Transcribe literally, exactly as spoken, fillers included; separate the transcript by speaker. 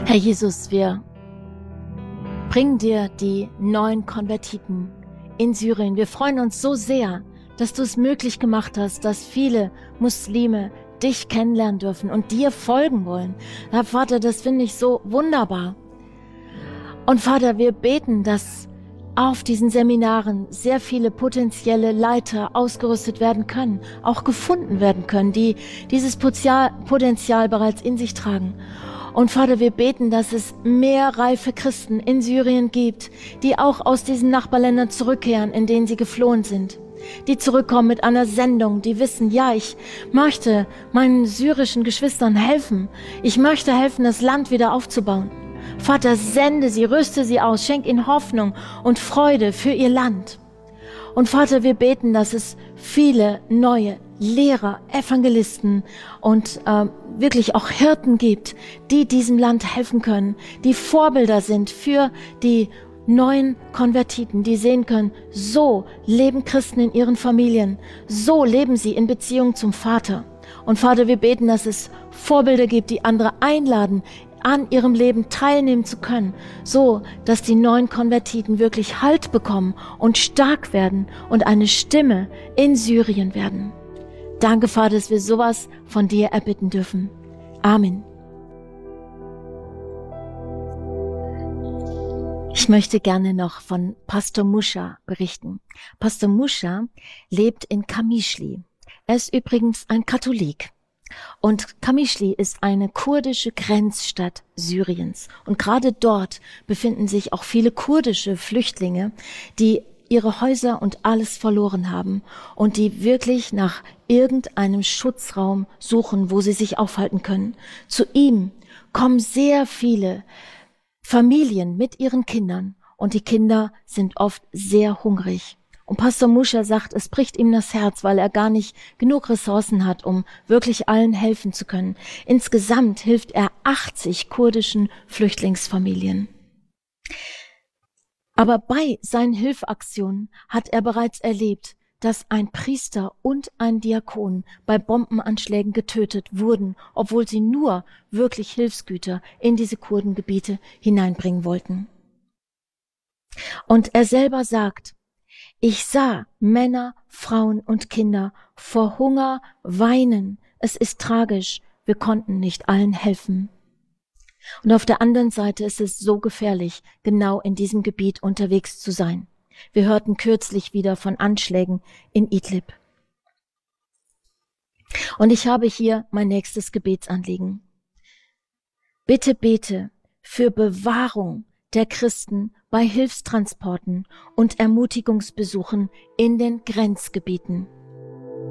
Speaker 1: Herr Jesus, wir bringen dir die neuen Konvertiten in Syrien. Wir freuen uns so sehr, dass du es möglich gemacht hast, dass viele Muslime dich kennenlernen dürfen und dir folgen wollen. Herr Vater, das finde ich so wunderbar. Und Vater, wir beten, dass auf diesen Seminaren sehr viele potenzielle Leiter ausgerüstet werden können, auch gefunden werden können, die dieses Potenzial bereits in sich tragen. Und Vater, wir beten, dass es mehr reife Christen in Syrien gibt, die auch aus diesen Nachbarländern zurückkehren, in denen sie geflohen sind. Die zurückkommen mit einer Sendung, die wissen, ja, ich möchte meinen syrischen Geschwistern helfen. Ich möchte helfen, das Land wieder aufzubauen. Vater, sende sie, rüste sie aus, schenk ihnen Hoffnung und Freude für ihr Land. Und Vater, wir beten, dass es viele neue Lehrer, Evangelisten und äh, wirklich auch Hirten gibt, die diesem Land helfen können, die Vorbilder sind für die neuen Konvertiten, die sehen können, so leben Christen in ihren Familien, so leben sie in Beziehung zum Vater. Und Vater, wir beten, dass es Vorbilder gibt, die andere einladen, an ihrem Leben teilnehmen zu können, so dass die neuen Konvertiten wirklich Halt bekommen und stark werden und eine Stimme in Syrien werden. Danke, Vater, dass wir sowas von dir erbitten dürfen. Amen. Ich möchte gerne noch von Pastor Musha berichten. Pastor Musha lebt in Qamischli. Er ist übrigens ein Katholik. Und Qamischli ist eine kurdische Grenzstadt Syriens. Und gerade dort befinden sich auch viele kurdische Flüchtlinge, die ihre Häuser und alles verloren haben und die wirklich nach irgendeinem Schutzraum suchen, wo sie sich aufhalten können. Zu ihm kommen sehr viele Familien mit ihren Kindern und die Kinder sind oft sehr hungrig. Und Pastor Musha sagt, es bricht ihm das Herz, weil er gar nicht genug Ressourcen hat, um wirklich allen helfen zu können. Insgesamt hilft er achtzig kurdischen Flüchtlingsfamilien. Aber bei seinen Hilfaktionen hat er bereits erlebt, dass ein Priester und ein Diakon bei Bombenanschlägen getötet wurden, obwohl sie nur wirklich Hilfsgüter in diese Kurdengebiete hineinbringen wollten. Und er selber sagt, ich sah Männer, Frauen und Kinder vor Hunger weinen. Es ist tragisch, wir konnten nicht allen helfen. Und auf der anderen Seite ist es so gefährlich, genau in diesem Gebiet unterwegs zu sein. Wir hörten kürzlich wieder von Anschlägen in Idlib. Und ich habe hier mein nächstes Gebetsanliegen. Bitte bete für Bewahrung der Christen bei Hilfstransporten und Ermutigungsbesuchen in den Grenzgebieten.